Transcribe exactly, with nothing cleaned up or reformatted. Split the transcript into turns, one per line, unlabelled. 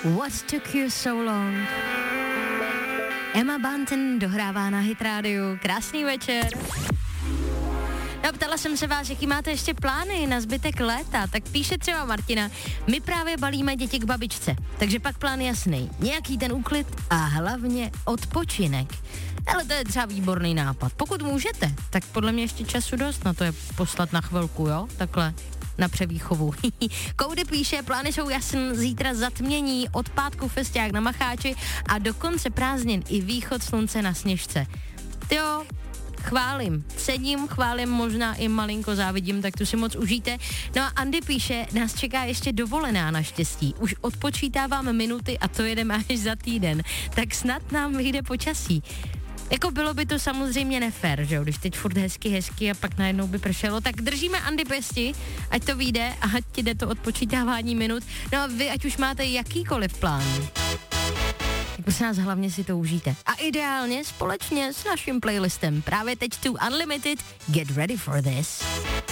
What took you so long? Emma Bunton dohrává na Hit Radio. Krásný večer. No, ptala jsem se vás, jaký máte ještě plány na zbytek léta, tak píše třeba Martina, my právě balíme děti k babičce, takže pak plán jasný, nějaký ten úklid a hlavně odpočinek. Ale to je třeba výborný nápad. Pokud můžete, tak podle mě ještě času dost na to je poslat na chvilku, jo, takhle na převýchovu. Koudy píše, plány jsou jasný, zítra zatmění, od pátku festiák na Macháči a do konce prázdnin i východ slunce na Sněžce. Jo, chválím, sedím, chválím, možná i malinko závidím, tak tu si moc užijte. No a Andy píše, nás čeká ještě dovolená naštěstí. Už odpočítávám minuty a to jedeme až za týden. Tak snad nám vyjde počasí. Jako bylo by to samozřejmě nefér, že jo, když teď furt hezky, hezky a pak najednou by pršelo, tak držíme Andy pěsti, ať to vyjde a ať ti jde to odpočítávání minut. No a vy, ať už máte jakýkoliv plán, tak prosím nás, hlavně si to užijte. A ideálně společně s naším playlistem. Právě teď tu Unlimited, get ready for this.